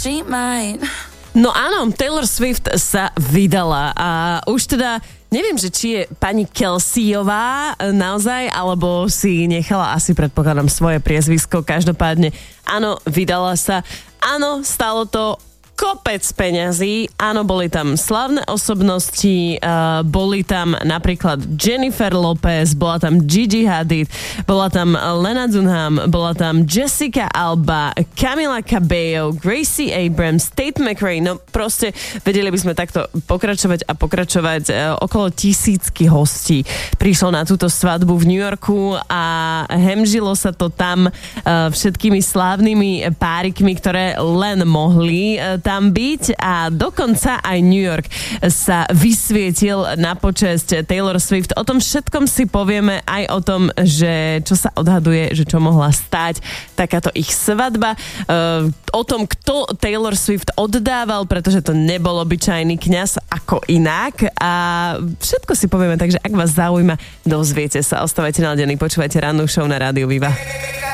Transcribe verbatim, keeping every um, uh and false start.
she might. No áno, Taylor Swift sa vydala a už teda neviem, že či je pani Kelseyová naozaj, alebo si nechala asi, predpokladám, svoje priezvisko. Každopádne, áno, vydala sa. Áno, stalo to kopec peňazí, áno, boli tam slavné osobnosti, uh, boli tam napríklad Jennifer Lopez, bola tam Gigi Hadid, bola tam Lena Dunham, bola tam Jessica Alba, Camila Cabello, Gracie Abrams, Tate McRae, no proste vedeli by sme takto pokračovať a pokračovať. Uh, okolo tisícky hostí prišlo na túto svadbu v New Yorku a hemžilo sa to tam uh, všetkými slávnymi párikmi, ktoré len mohli uh, tam byť a dokonca aj New York sa vysvietil na počesť Taylor Swift. O tom všetkom si povieme, aj o tom, že čo sa odhaduje, že čo mohla stáť takáto ich svadba. Uh, o tom, kto Taylor Swift oddával, pretože to nebol obyčajný kňaz ako inak a všetko si povieme, takže ak vás zaujíma, dozviete sa. Ostávajte naladený, počúvajte rannú show na Rádiu Viva.